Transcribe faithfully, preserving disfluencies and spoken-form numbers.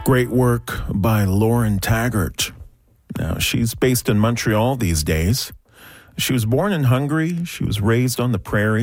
Great work by Lauren Taggart. Now, she's based in Montreal these days. She was born in Hungary. She was raised on the prairie.